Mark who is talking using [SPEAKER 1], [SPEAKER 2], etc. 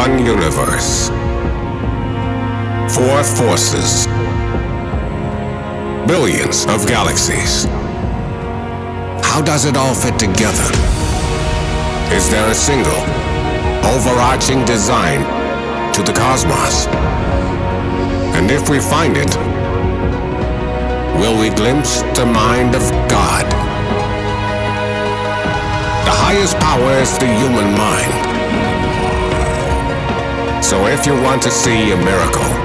[SPEAKER 1] one universe, four forces, billions of galaxies. How does it all fit together? Is there a single, overarching design to the cosmos? And if we find it, will we glimpse the mind of God? The highest power is the human mind. So if you want to see a miracle,